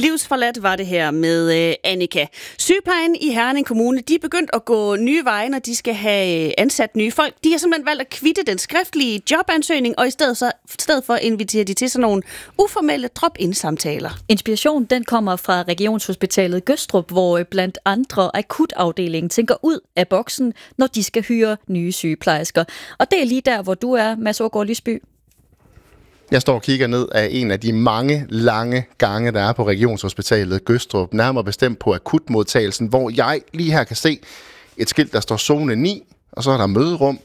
Livsforladt var det her med Annika. Sygeplejen i Herning Kommune, de er begyndt at gå nye veje, når de skal have ansat nye folk. De har simpelthen valgt at kvitte den skriftlige jobansøgning, og i stedet for inviterer de til sådan nogle uformelle drop-in-samtaler. Inspiration, den kommer fra Regionshospitalet Gødstrup, hvor blandt andre akutafdelingen tænker ud af boksen, når de skal hyre nye sygeplejersker. Og det er lige der, hvor du er, Mads Aagaard Lisby. Jeg står og kigger ned af en af de mange lange gange, der er på Regionshospitalet Gødstrup, nærmere bestemt på akutmodtagelsen, hvor jeg lige her kan se et skilt, der står zone 9, og så er der møderum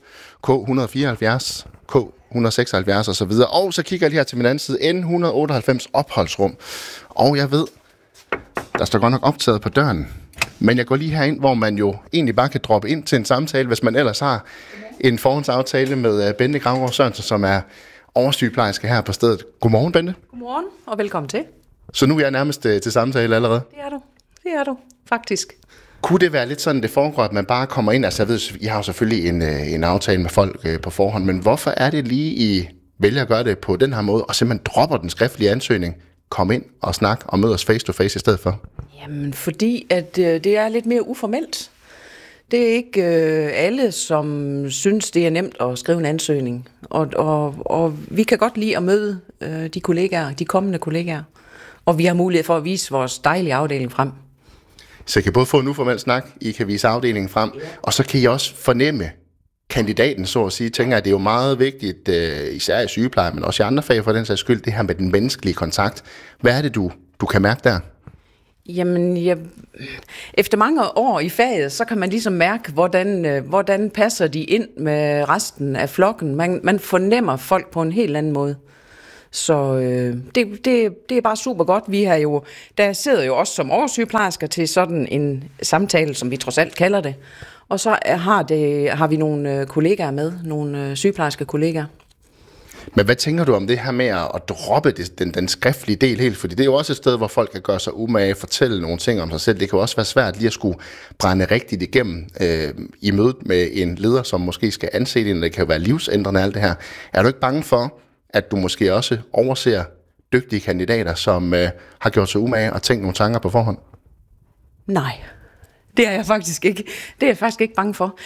K174, K176 osv. Og så kigger jeg lige her til min anden side, N198 opholdsrum. Og jeg ved, der står godt nok optaget på døren. Men jeg går lige herind, hvor man jo egentlig bare kan droppe ind til en samtale, hvis man ellers har en forhåndsaftale med Bente Gravgaard Sørensen, som er oversygeplejerske her på stedet. Godmorgen, Bente. Godmorgen, og velkommen til. Så nu er jeg nærmest til samtale allerede? Det er du, faktisk. Kunne det være lidt sådan, det foregår, at man bare kommer ind? Altså jeg ved, I har jo selvfølgelig en aftale med folk på forhånd, men hvorfor er det lige, I vælger at gøre det på den her måde, og simpelthen dropper den skriftlige ansøgning, kom ind og snak og mød os face to face i stedet for? Jamen, fordi at det er lidt mere uformelt. Det er ikke alle, som synes, det er nemt at skrive en ansøgning. Og vi kan godt lide at møde de kollegaer, de kommende kollegaer. Og vi har mulighed for at vise vores dejlige afdeling frem. Så I kan både få en uformel snak, I kan vise afdelingen frem, og så kan I også fornemme kandidaten, så at sige. Tænker, at det er jo meget vigtigt, især i sygepleje, men også i andre fag for den sags skyld, det her med den menneskelige kontakt. Hvad er det, du kan mærke der? Jamen, efter mange år i faget, så kan man ligesom mærke, hvordan passer de ind med resten af flokken. Man fornemmer folk på en helt anden måde. Så det er bare super godt. Der sidder jo også som oversygeplejersker til sådan en samtale, som vi trods alt kalder det. Og så har vi nogle kollegaer med, nogle sygeplejerske kollegaer. Men hvad tænker du om det her med at droppe den skriftlige del helt? Fordi det er jo også et sted, hvor folk kan gøre sig umage, fortælle nogle ting om sig selv. Det kan jo også være svært lige at skulle brænde rigtigt igennem i mødet med en leder, som måske skal ansætte en. Det kan jo være livsændrende alt det her. Er du ikke bange for, at du måske også overser dygtige kandidater, som har gjort sig umage og tænkt nogle tanker på forhånd? Nej, det er jeg faktisk ikke. Det er jeg faktisk ikke bange for.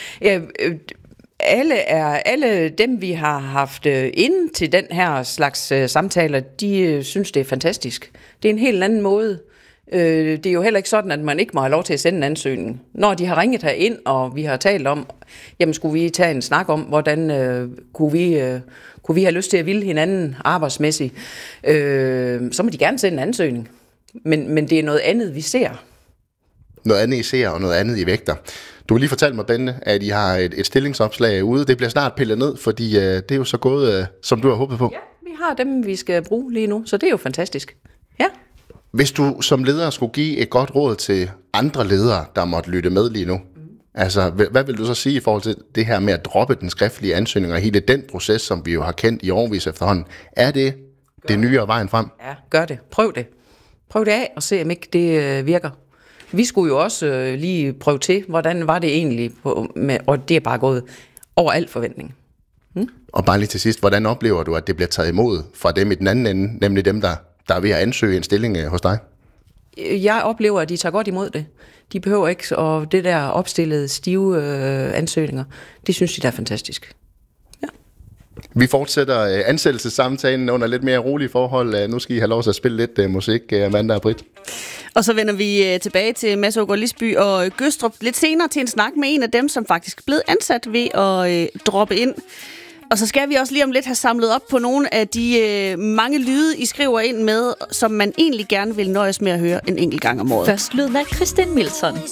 Alle dem, vi har haft inde til den her slags samtaler, de synes, det er fantastisk. Det er en helt anden måde. Det er jo heller ikke sådan, at man ikke må have lov til at sende en ansøgning. Når de har ringet herind, og vi har talt om, jamen skulle vi tage en snak om, hvordan kunne vi have lyst til at ville hinanden arbejdsmæssigt, så må de gerne sende en ansøgning. Men det er noget andet, vi ser. Noget andet I ser, og noget andet I vægter. Du har lige fortalt mig, Bente, at I har et stillingsopslag ude. Det bliver snart pillet ned, fordi det er jo så gået, som du har håbet på. Ja, vi har dem, vi skal bruge lige nu, så det er jo fantastisk. Ja. Hvis du som leder skulle give et godt råd til andre ledere, der måtte lytte med lige nu, altså hvad vil du så sige i forhold til det her med at droppe den skriftlige ansøgning og hele den proces, som vi jo har kendt i årevis efterhånden? Er det det nye og vejen frem? Ja, gør det. Prøv det. Prøv det af og se, om ikke det virker. Vi skulle jo også lige prøve til, hvordan var det egentlig, og det er bare gået over al forventning. Og bare lige til sidst, hvordan oplever du, at det bliver taget imod fra dem i den anden ende, nemlig dem, der er ved at ansøge en stilling hos dig? Jeg oplever, at de tager godt imod det. De behøver ikke, og det der opstillede stive ansøgninger, det synes de, der er fantastisk. Ja. Vi fortsætter ansættelsessamtalen under lidt mere rolige forhold. Nu skal I have lov til at spille lidt musik, Amanda og Britt. Og så vender vi tilbage til Mads Aagaard Lisby og Gødstrup lidt senere til en snak med en af dem, som faktisk er blevet ansat ved at droppe ind. Og så skal vi også lige om lidt have samlet op på nogle af de mange lyde, I skriver ind med, som man egentlig gerne vil nøjes med at høre en enkelt gang om året. Først lyden af Kristin Milton.